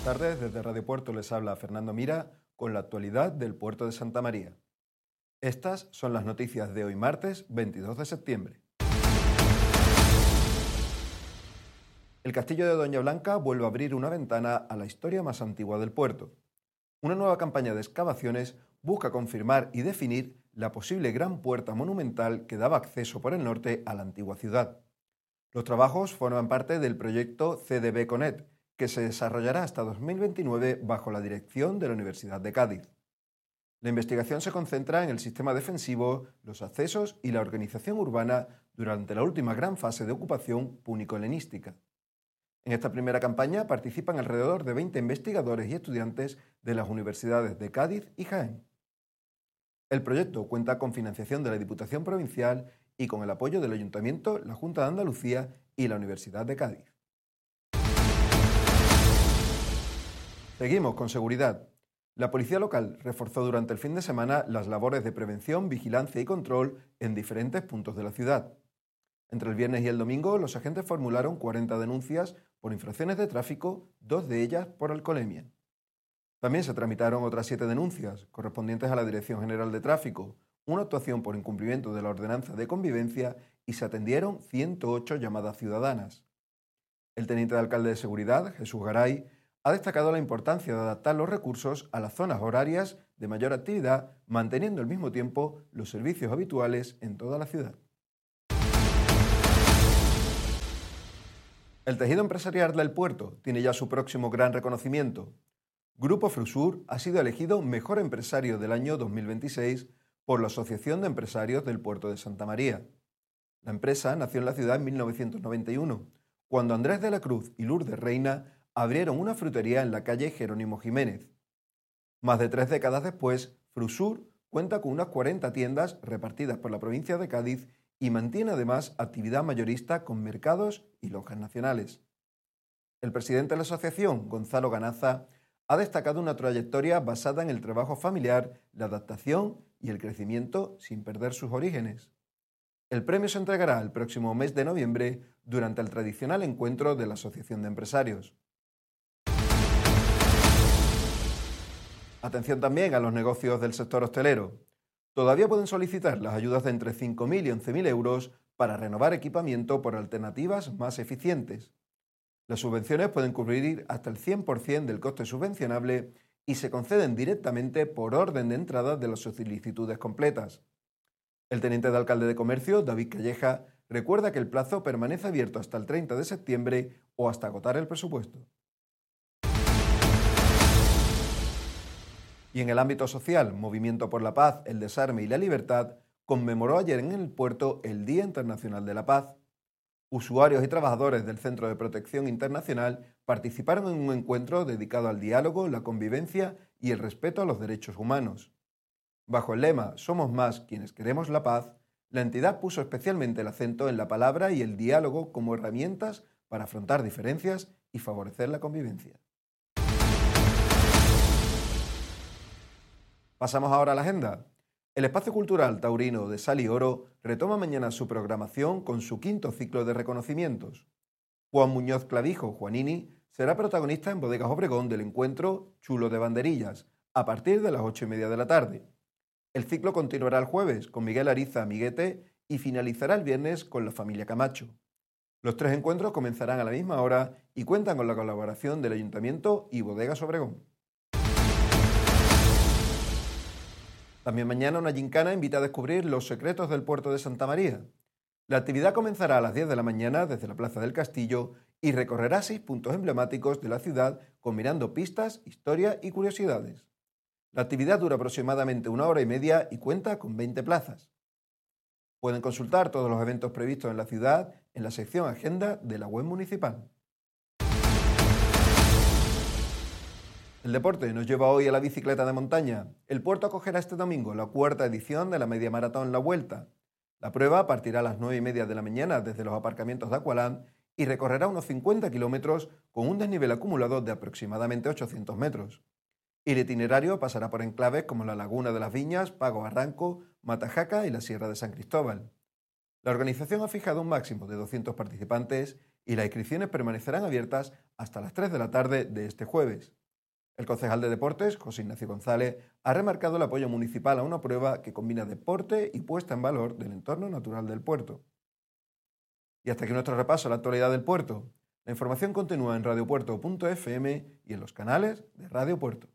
Buenas tardes, desde Radio Puerto les habla Fernando Mira con la actualidad del puerto de Santa María. Estas son las noticias de hoy martes 22 de septiembre. El castillo de Doña Blanca vuelve a abrir una ventana a la historia más antigua del puerto. Una nueva campaña de excavaciones busca confirmar y definir la posible gran puerta monumental que daba acceso por el norte a la antigua ciudad. Los trabajos forman parte del proyecto CDB Conet, que se desarrollará hasta 2029 bajo la dirección de la Universidad de Cádiz. La investigación se concentra en el sistema defensivo, los accesos y la organización urbana durante la última gran fase de ocupación púnico-helenística. En esta primera campaña participan alrededor de 20 investigadores y estudiantes de las universidades de Cádiz y Jaén. El proyecto cuenta con financiación de la Diputación Provincial y con el apoyo del Ayuntamiento, la Junta de Andalucía y la Universidad de Cádiz. Seguimos con seguridad. La policía local reforzó durante el fin de semana las labores de prevención, vigilancia y control en diferentes puntos de la ciudad. Entre el viernes y el domingo, los agentes formularon 40 denuncias por infracciones de tráfico, 2 de ellas por alcoholemia. También se tramitaron otras 7 denuncias, correspondientes a la Dirección General de Tráfico, una actuación por incumplimiento de la ordenanza de convivencia y se atendieron 108 llamadas ciudadanas. El teniente de alcalde de Seguridad, Jesús Garay, ha destacado la importancia de adaptar los recursos a las zonas horarias de mayor actividad, manteniendo al mismo tiempo los servicios habituales en toda la ciudad. El tejido empresarial del puerto tiene ya su próximo gran reconocimiento. Grupo Frusur ha sido elegido Mejor Empresario del año 2026 por la Asociación de Empresarios del Puerto de Santa María. La empresa nació en la ciudad en 1991, cuando Andrés de la Cruz y Lourdes Reina abrieron una frutería en la calle Jerónimo Jiménez. Más de 3 décadas después, Frusur cuenta con unas 40 tiendas repartidas por la provincia de Cádiz y mantiene además actividad mayorista con mercados y lonjas nacionales. El presidente de la asociación, Gonzalo Ganaza, ha destacado una trayectoria basada en el trabajo familiar, la adaptación y el crecimiento sin perder sus orígenes. El premio se entregará el próximo mes de noviembre durante el tradicional encuentro de la Asociación de Empresarios. Atención también a los negocios del sector hostelero. Todavía pueden solicitar las ayudas de entre 5.000 y 11.000 euros para renovar equipamiento por alternativas más eficientes. Las subvenciones pueden cubrir hasta el 100% del coste subvencionable y se conceden directamente por orden de entrada de las solicitudes completas. El teniente de alcalde de Comercio, David Calleja, recuerda que el plazo permanece abierto hasta el 30 de septiembre o hasta agotar el presupuesto. Y en el ámbito social, Movimiento por la Paz, el Desarme y la Libertad conmemoró ayer en el puerto el Día Internacional de la Paz. Usuarios y trabajadores del Centro de Protección Internacional participaron en un encuentro dedicado al diálogo, la convivencia y el respeto a los derechos humanos. Bajo el lema «Somos más quienes queremos la paz», la entidad puso especialmente el acento en la palabra y el diálogo como herramientas para afrontar diferencias y favorecer la convivencia. Pasamos ahora a la agenda. El Espacio Cultural Taurino de Sal y Oro retoma mañana su programación con su 5º ciclo de reconocimientos. Juan Muñoz Clavijo, Juanini, será protagonista en Bodegas Obregón del encuentro Chulo de Banderillas, a partir de las 8:30 de la tarde. El ciclo continuará el jueves con Miguel Ariza Amiguete y finalizará el viernes con la familia Camacho. Los 3 encuentros comenzarán a la misma hora y cuentan con la colaboración del Ayuntamiento y Bodegas Obregón. También mañana una gincana invita a descubrir los secretos del puerto de Santa María. La actividad comenzará a las 10 de la mañana desde la Plaza del Castillo y recorrerá 6 puntos emblemáticos de la ciudad combinando pistas, historia y curiosidades. La actividad dura aproximadamente 1 hora y media y cuenta con 20 plazas. Pueden consultar todos los eventos previstos en la ciudad en la sección Agenda de la web municipal. El deporte nos lleva hoy a la bicicleta de montaña. El puerto acogerá este domingo la 4ª edición de la media maratón La Vuelta. La prueba partirá a las 9:30 de la mañana desde los aparcamientos de Aqualand y recorrerá unos 50 kilómetros con un desnivel acumulado de aproximadamente 800 metros. El itinerario pasará por enclaves como la Laguna de las Viñas, Pago Barranco, Matajaca y la Sierra de San Cristóbal. La organización ha fijado un máximo de 200 participantes y las inscripciones permanecerán abiertas hasta las 3 de la tarde de este jueves. El concejal de Deportes, José Ignacio González, ha remarcado el apoyo municipal a una prueba que combina deporte y puesta en valor del entorno natural del puerto. Y hasta aquí nuestro repaso a la actualidad del puerto. La información continúa en radiopuerto.fm y en los canales de Radio Puerto.